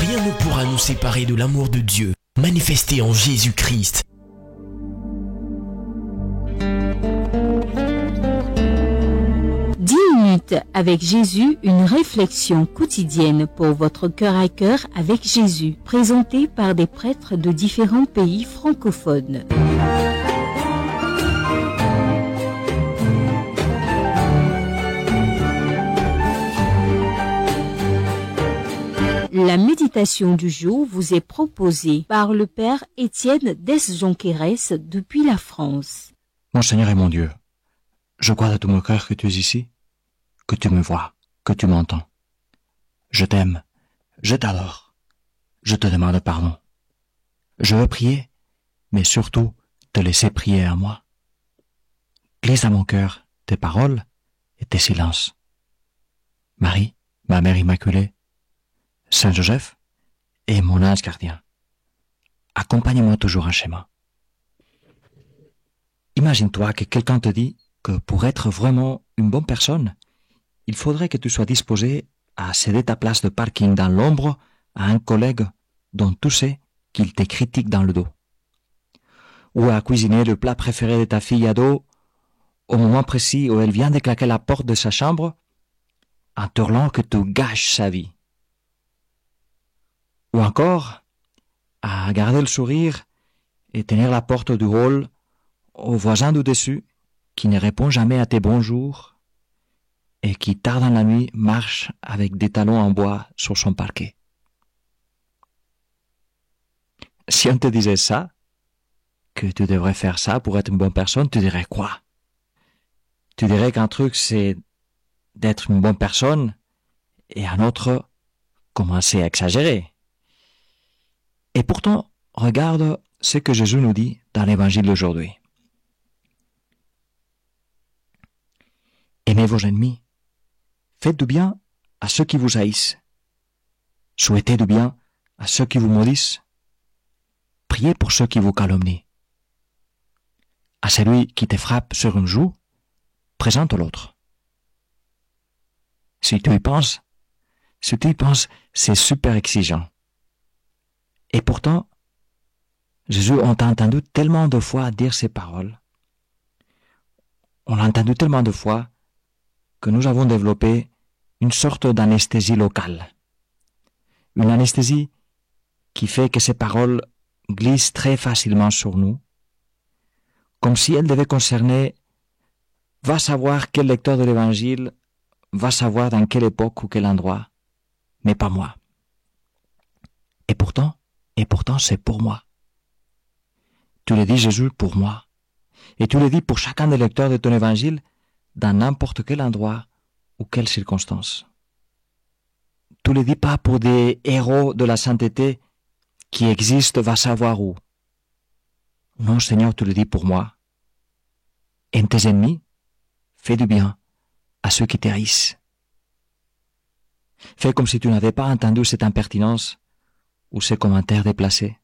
Rien ne pourra nous séparer de l'amour de Dieu, manifesté en Jésus-Christ. Avec Jésus, une réflexion quotidienne pour votre cœur à cœur avec Jésus, présentée par des prêtres de différents pays francophones. La méditation du jour vous est proposée par le Père Étienne Desjonqueres depuis la France. Mon Seigneur et mon Dieu, je crois de tout mon cœur que tu es ici, que tu me vois, que tu m'entends. Je t'aime, je t'adore, je te demande pardon. Je veux prier, mais surtout te laisser prier à moi. Glisse à mon cœur tes paroles et tes silences. Marie, ma Mère Immaculée, Saint Joseph et mon ange gardien, accompagne-moi toujours en chemin. Imagine-toi que quelqu'un te dit que pour être vraiment une bonne personne, il faudrait que tu sois disposé à céder ta place de parking dans l'ombre à un collègue dont tu sais qu'il te critique dans le dos. Ou à cuisiner le plat préféré de ta fille ado au moment précis où elle vient de claquer la porte de sa chambre en te hurlant que tu gâches sa vie. Ou encore à garder le sourire et tenir la porte du hall au voisin du dessus qui ne répond jamais à tes bonjours et qui, tard dans la nuit, marche avec des talons en bois sur son parquet. Si on te disait ça, que tu devrais faire ça pour être une bonne personne, tu dirais quoi? Tu dirais qu'un truc, c'est d'être une bonne personne et un autre, commencer à exagérer. Et pourtant, regarde ce que Jésus nous dit dans l'évangile d'aujourd'hui. Aimez vos ennemis. Faites du bien à ceux qui vous haïssent. Souhaitez du bien à ceux qui vous maudissent. Priez pour ceux qui vous calomnient. À celui qui te frappe sur une joue, présente l'autre. Si tu y penses, c'est super exigeant. Et pourtant, Jésus, on t'a entendu tellement de fois dire ces paroles. On l'a entendu tellement de fois que nous avons développé une sorte d'anesthésie locale. Une anesthésie qui fait que ces paroles glissent très facilement sur nous, comme si elles devaient concerner, va savoir quel lecteur de l'Évangile, va savoir dans quelle époque ou quel endroit, mais pas moi. Et pourtant, c'est pour moi. Tu le dis, Jésus, pour moi. Et tu le dis pour chacun des lecteurs de ton Évangile, dans n'importe quel endroit ou quelle circonstance. Tu le dis pas pour des héros de la sainteté qui existent, va savoir où. Non, Seigneur, tu le dis pour moi. Aime tes ennemis, fais du bien à ceux qui te haïssent. Fais comme si tu n'avais pas entendu cette impertinence ou ces commentaires déplacés.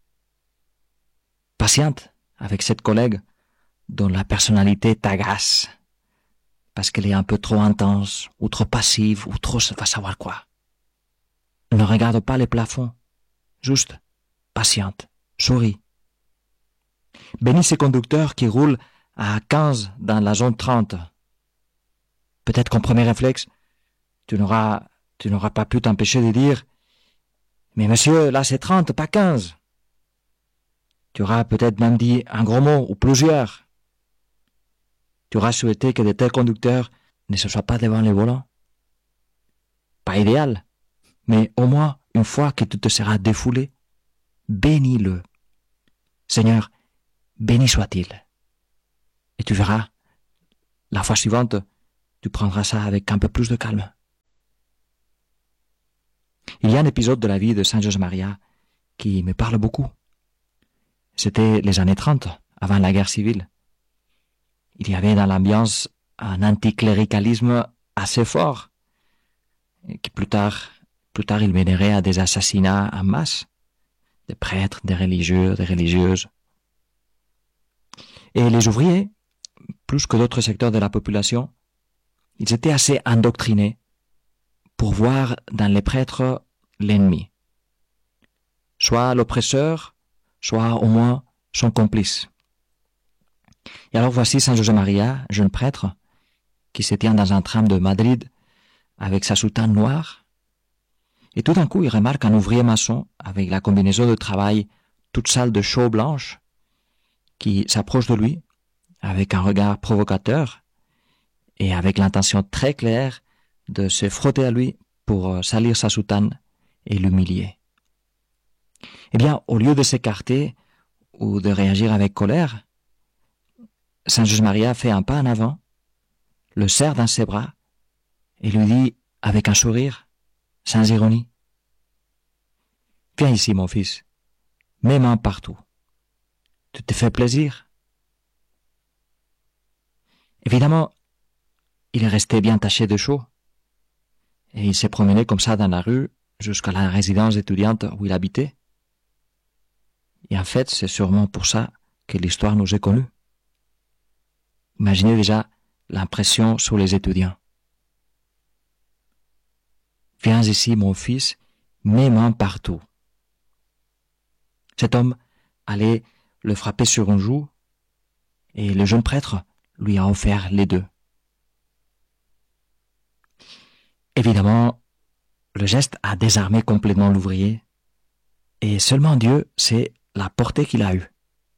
Patiente avec cette collègue dont la personnalité t'agace parce qu'elle est un peu trop intense ou trop passive ou trop va savoir quoi. Ne regarde pas les plafonds, juste patiente, souris. Bénis ces conducteurs qui roulent à 15 dans la zone 30. Peut-être qu'en premier réflexe, tu n'auras pas pu t'empêcher de dire « Mais monsieur, là c'est 30, pas 15 !» Tu auras peut-être même dit un gros mot ou plusieurs. Tu auras souhaité que de tels conducteurs ne se soient pas devant les volants. Pas idéal, mais au moins une fois que tu te seras défoulé, bénis-le. Seigneur, béni soit-il. Et tu verras, la fois suivante, tu prendras ça avec un peu plus de calme. Il y a un épisode de la vie de Saint José Maria qui me parle beaucoup. C'était les années 30, avant la guerre civile. Il y avait dans l'ambiance un anticléricalisme assez fort, qui plus tard il mènerait à des assassinats en masse, des prêtres, des religieux, des religieuses. Et les ouvriers, plus que d'autres secteurs de la population, ils étaient assez endoctrinés pour voir dans les prêtres l'ennemi. soit l'oppresseur, soit au moins son complice. Et alors voici Saint José Maria, jeune prêtre, qui se tient dans un tram de Madrid avec sa soutane noire. Et tout d'un coup, il remarque un ouvrier maçon avec la combinaison de travail toute sale de chaux blanche qui s'approche de lui avec un regard provocateur et avec l'intention très claire de se frotter à lui pour salir sa soutane et l'humilier. Eh bien, au lieu de s'écarter ou de réagir avec colère, Saint José Maria fait un pas en avant, le serre dans ses bras et lui dit avec un sourire, sans ironie, « Viens ici, mon fils, mets main partout. Tu te fais plaisir ?» Évidemment, il est resté bien taché de chaux et il s'est promené comme ça dans la rue jusqu'à la résidence étudiante où il habitait. Et en fait, c'est sûrement pour ça que l'histoire nous est connue. Imaginez déjà l'impression sur les étudiants. « Viens ici, mon fils, mets main partout. » Cet homme allait le frapper sur une joue et le jeune prêtre lui a offert les deux. Évidemment, le geste a désarmé complètement l'ouvrier et seulement Dieu sait la portée qu'il a eue.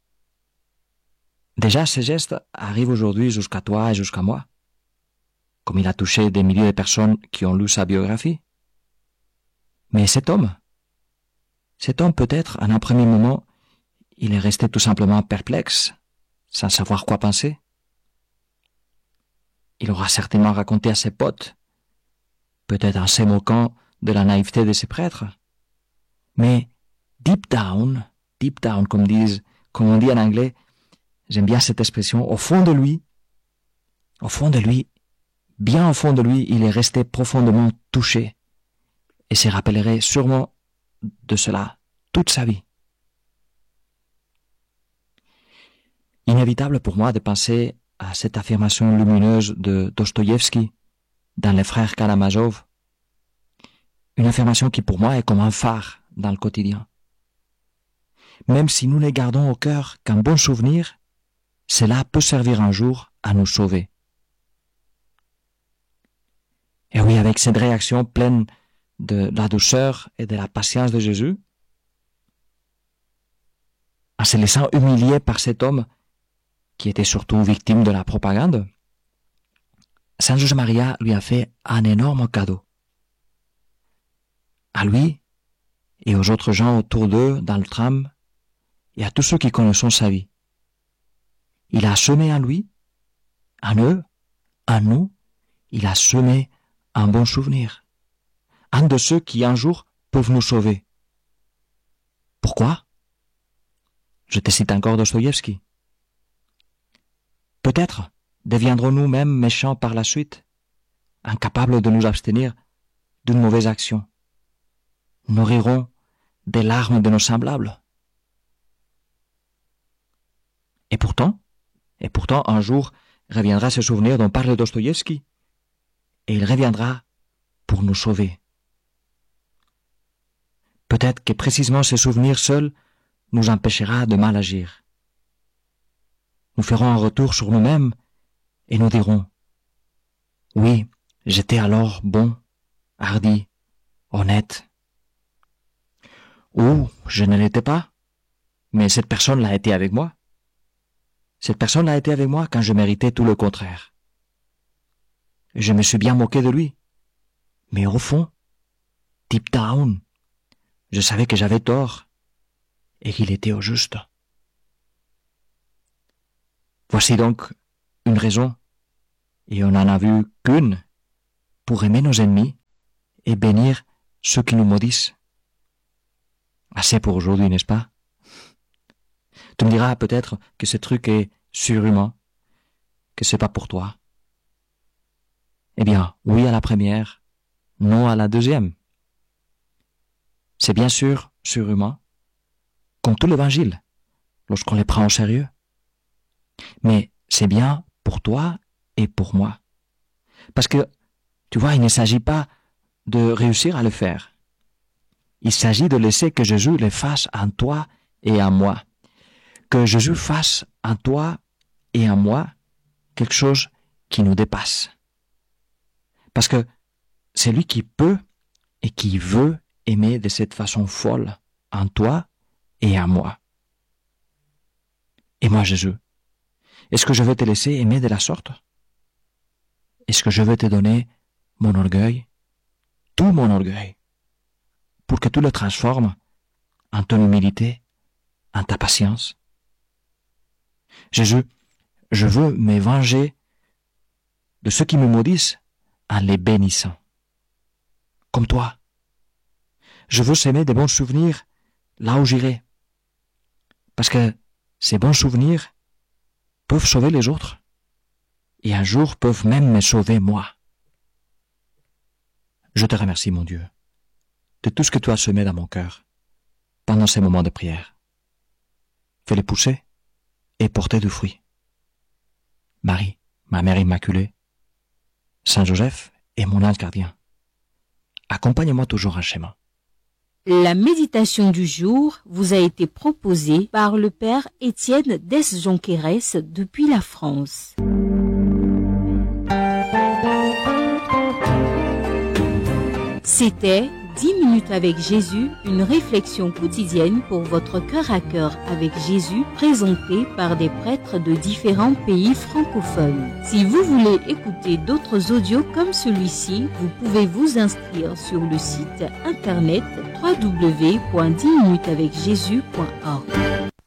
Déjà, ce geste arrive aujourd'hui jusqu'à toi et jusqu'à moi, comme il a touché des milliers de personnes qui ont lu sa biographie. Mais cet homme peut-être, en un premier moment, il est resté tout simplement perplexe, sans savoir quoi penser. Il aura certainement raconté à ses potes, peut-être en se moquant de la naïveté de ses prêtres. Mais deep down, comme on dit en anglais, j'aime bien cette expression, au fond de lui, bien au fond de lui, il est resté profondément touché et se rappellerait sûrement de cela toute sa vie. Inévitable pour moi de penser à cette affirmation lumineuse de Dostoïevski dans Les Frères Karamazov, une affirmation qui pour moi est comme un phare dans le quotidien. Même si nous ne gardons au cœur qu'un bon souvenir, cela peut servir un jour à nous sauver. Et oui, avec cette réaction pleine de la douceur et de la patience de Jésus, en se laissant humilier par cet homme qui était surtout victime de la propagande, Saint José Maria lui a fait un énorme cadeau. À lui et aux autres gens autour d'eux dans le tram et à tous ceux qui connaissent sa vie. Il a semé en lui, en eux, en nous, il a semé un bon souvenir. Un de ceux qui un jour peuvent nous sauver. Pourquoi? Je te cite encore Dostoïevski. Peut-être deviendrons-nous même méchants par la suite, incapables de nous abstenir d'une mauvaise action. Nous rirons des larmes de nos semblables. Et pourtant, un jour reviendra ce souvenir dont parle Dostoïevski, et il reviendra pour nous sauver. Peut-être que précisément ce souvenir seul nous empêchera de mal agir. Nous ferons un retour sur nous-mêmes et nous dirons « Oui, j'étais alors bon, hardi, honnête. » Ou « Je ne l'étais pas, mais cette personne l'a été avec moi. Cette personne l'a été avec moi quand je méritais tout le contraire. Je me suis bien moqué de lui, mais au fond, deep down, je savais que j'avais tort et qu'il était au juste. » Voici donc une raison, et on n'en a vu qu'une, pour aimer nos ennemis et bénir ceux qui nous maudissent. Assez pour aujourd'hui, n'est-ce pas? Tu me diras peut-être que ce truc est surhumain, que c'est pas pour toi. Eh bien, oui à la première, non à la deuxième. C'est bien sûr surhumain, comme tout l'évangile, lorsqu'on les prend au sérieux. Mais c'est bien pour toi et pour moi. Parce que, tu vois, il ne s'agit pas de réussir à le faire. Il s'agit de laisser que Jésus les fasse en toi et en moi. Que Jésus fasse en toi et en moi quelque chose qui nous dépasse. Parce que c'est lui qui peut et qui veut aimer de cette façon folle en toi et en moi. Et moi, Jésus, est-ce que je vais te laisser aimer de la sorte? Est-ce que je vais te donner mon orgueil, tout mon orgueil, pour que tu le transformes en ton humilité, en ta patience? Jésus, je veux me venger de ceux qui me maudissent en les bénissant. Comme toi. Je veux s'aimer des bons souvenirs là où j'irai. Parce que ces bons souvenirs peuvent sauver les autres. Et un jour peuvent même me sauver moi. Je te remercie, mon Dieu, de tout ce que tu as semé dans mon cœur pendant ces moments de prière. Fais-les pousser et porter du fruit. Marie, ma mère immaculée, Saint Joseph et mon ange gardien, accompagne-moi toujours en chemin. La méditation du jour vous a été proposée par le Père Étienne Dess-Jonquérès depuis la France. C'était 10 minutes avec Jésus, une réflexion quotidienne pour votre cœur à cœur avec Jésus, présentée par des prêtres de différents pays francophones. Si vous voulez écouter d'autres audios comme celui-ci, vous pouvez vous inscrire sur le site internet www.10minutesavecjésus.org.